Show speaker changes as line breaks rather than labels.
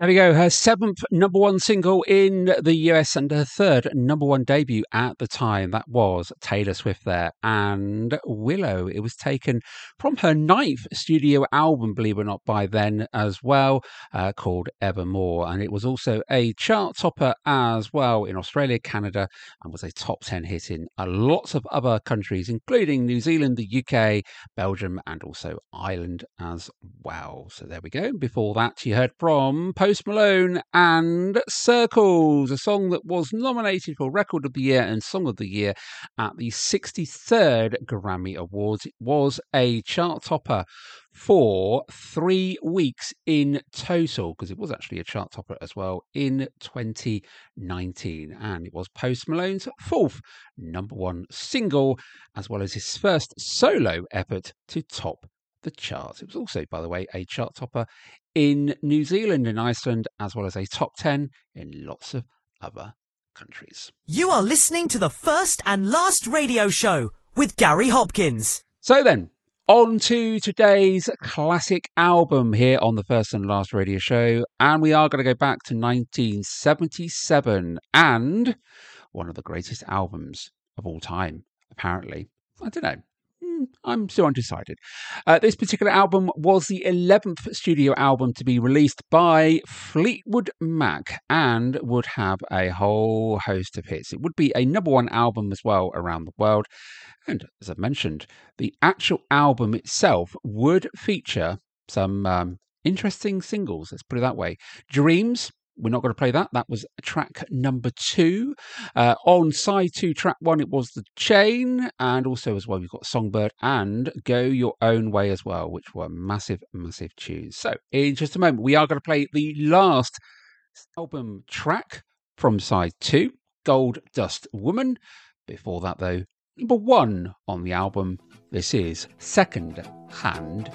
There we go. Her seventh number one single in the US and her third number one debut at the time. That was Taylor Swift there. And Willow. It was taken from her ninth studio album, believe it or not, by then as well, called Evermore. And it was also a chart topper as well in Australia, Canada, and was a top 10 hit in lots of other countries, including New Zealand, the UK, Belgium, and also Ireland as well. So there we go. Before that, you heard from Post Malone and Circles, a song that was nominated for Record of the Year and Song of the Year at the 63rd Grammy Awards. It was a chart topper for 3 weeks in total, because it was actually a chart topper as well in 2019. And it was Post Malone's fourth number one single, as well as his first solo effort to top the charts. It was also, by the way, a chart topper in New Zealand and Iceland, as well as a top 10 in lots of other countries.
You are listening to the First and Last Radio Show with Gary Hopkins.
So then, on to today's classic album here on the First and Last Radio Show, and we are going to go back to 1977 and one of the greatest albums of all time, apparently. I don't know. I'm still undecided. This particular album was the 11th studio album to be released by Fleetwood Mac and would have a whole host of hits. It would be a number one album as well around the world. And as I mentioned, the actual album itself would feature some interesting singles, let's put it that way. Dreams. We're not going to play that. That was track number 2. On side 2, track 1, it was The Chain. And also as well, we've got Songbird and Go Your Own Way as well, which were massive, massive tunes. So in just a moment, we are going to play the last album track from side 2, Gold Dust Woman. Before that, though, number 1 on the album, this is Second Hand